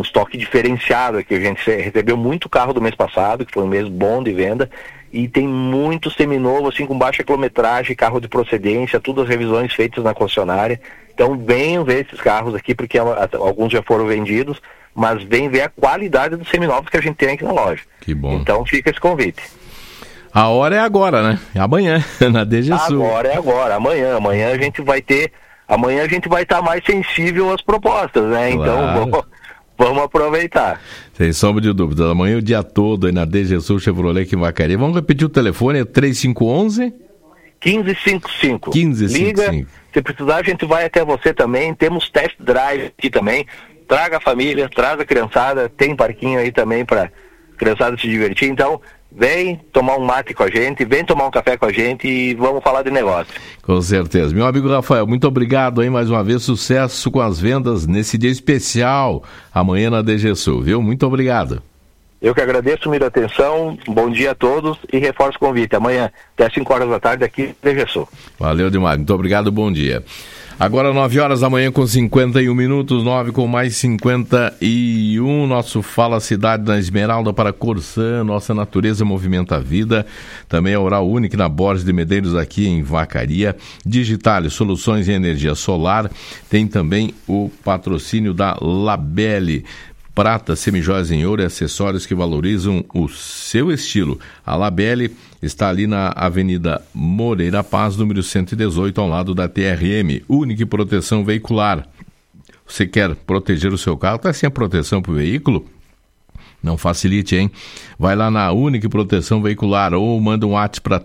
estoque diferenciado aqui. A gente recebeu muito carro do mês passado, que foi um mês bom de venda, e tem muito seminovo, assim, com baixa quilometragem, carro de procedência, todas as revisões feitas na concessionária. Então venham ver esses carros aqui, porque alguns já foram vendidos, mas venham ver a qualidade dos seminovos que a gente tem aqui na loja. Que bom. Então fica esse convite. A hora é agora, né? É amanhã, na DGSul. Agora é agora, amanhã a gente vai estar mais sensível às propostas, né? Claro. Então vamos aproveitar. Sem sombra de dúvida. Amanhã o dia todo aí na DGSul Chevrolet aqui em Vacaria. Vamos repetir o telefone, é 3511? 1555. 1555. Liga, se precisar a gente vai até você também, temos test drive aqui também. Traga a família, traz a criançada, tem parquinho aí também para criançada se divertir. Então, vem tomar um mate com a gente, vem tomar um café com a gente e vamos falar de negócio. Com certeza. Meu amigo Rafael, muito obrigado aí mais uma vez, sucesso com as vendas nesse dia especial, amanhã na DGSul, viu? Muito obrigado. Eu que agradeço, Miro, a atenção, bom dia a todos e reforço o convite. Amanhã, até 5 horas da tarde, aqui na DGSul. Valeu demais, muito obrigado, bom dia. Agora 9 horas da manhã com 51 minutos, 9 com mais 51, nosso Fala Cidade da Esmeralda para Corsã, nossa natureza movimenta a vida, também a Oral Unique na Borges de Medeiros aqui em Vacaria, Digitale, soluções em energia solar, tem também o patrocínio da Labelle, prata, semijoias em ouro e acessórios que valorizam o seu estilo. A Labelle está ali na Avenida Moreira Paz, número 118, ao lado da TRM. Unique Proteção Veicular. Você quer proteger o seu carro? Está sem a proteção para o veículo? Não facilite, hein? Vai lá na Unique Proteção Veicular ou manda um WhatsApp para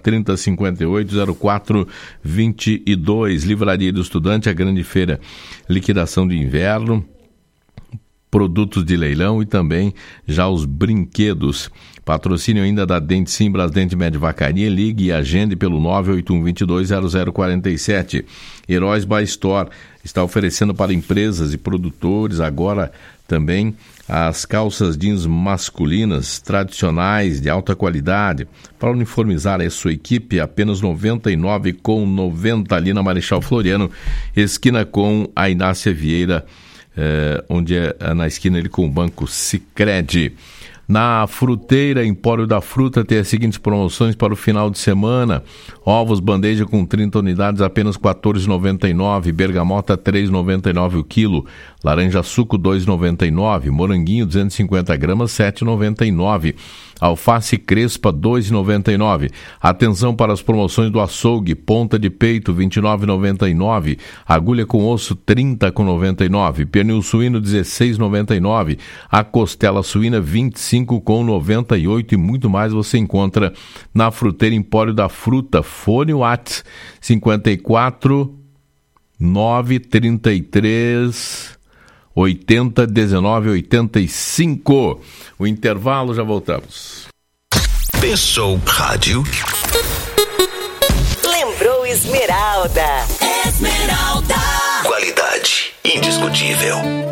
3058-0422. Livraria do Estudante, a grande feira, liquidação de inverno, produtos de leilão e também já os brinquedos. Patrocínio ainda da Dente Sim, Brasdente Médio Vacaria. Ligue e agende pelo 981220047. Heróis by Store está oferecendo para empresas e produtores agora também as calças jeans masculinas tradicionais de alta qualidade para uniformizar a sua equipe, apenas R$ 99,90 ali na Marechal Floriano, esquina com a Inácia Vieira, onde é na esquina ele com o Banco Sicredi. Na Fruteira Empório da Fruta tem as seguintes promoções para o final de semana: ovos bandeja com 30 unidades apenas R$ 14,99, bergamota R$ 3,99 o quilo, laranja suco R$ 2,99, moranguinho 250 gramas R$ 7,99, alface crespa R$ 2,99. Atenção para as promoções do açougue: ponta de peito R$ 29,99, agulha com osso R$ 30,99, pernil suíno R$ 16,99, a costela suína R$ 25,98 e muito mais você encontra na Fruteira Empório da Fruta. Fone Whats 54 933 80 19 85. O intervalo, já voltamos. Pensou rádio? Lembrou Esmeralda. Qualidade indiscutível.